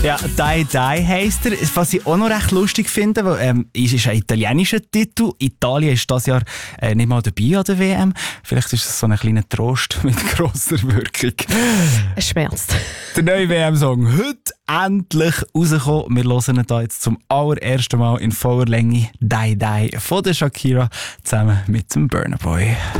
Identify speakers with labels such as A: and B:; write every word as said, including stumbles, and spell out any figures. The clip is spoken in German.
A: Ja, Die Die heisst er. Was ich auch noch recht lustig finde, weil ähm, es ist ein italienischer Titel. Italien ist dieses Jahr äh, nicht mal dabei an der W M. Vielleicht ist es so ein kleiner Trost mit grosser Wirkung.
B: Es schmerzt.
A: Der neue W M-Song heute endlich rausgekommen. Wir hören ihn hier jetzt zum allerersten Mal in voller Länge Die Die von der Shakira zusammen mit dem Burna Boy.